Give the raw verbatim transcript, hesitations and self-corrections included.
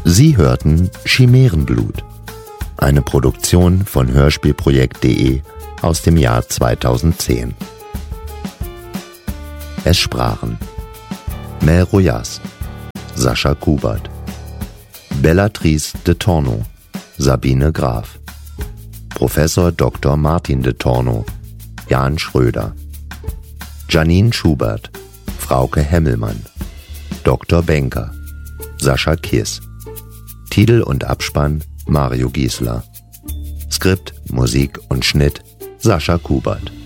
Sie hörten Chimärenblut, eine Produktion von Hörspielprojekt punkt de aus dem Jahr zweitausendzehn. Es sprachen Mel Rojas, Sascha Kubert, Bellatrice de Torno, Sabine Graf, Professor Doktor Martin de Torno, Jan Schröder, Janine Schubert, Frauke Hemmelmann, Doktor Benker, Sascha Kiss. Titel und Abspann Mario Giesler. Skript, Musik und Schnitt Sascha Kubert.